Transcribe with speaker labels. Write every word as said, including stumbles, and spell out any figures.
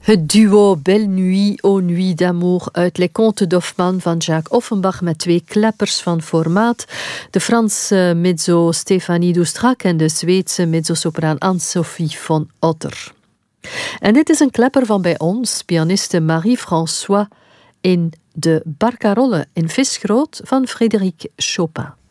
Speaker 1: Het duo Belle Nuit aux Nuits d'Amour uit Les Contes d'Hoffmann van Jacques Offenbach met twee kleppers van formaat. De Franse mezzo Stéphanie Doustrac en de Zweedse mezzosopraan Anne-Sophie von Otter. En dit is een klepper van bij ons, pianiste Marie-François in de Barcarolle in Visgroot van Frédéric Chopin.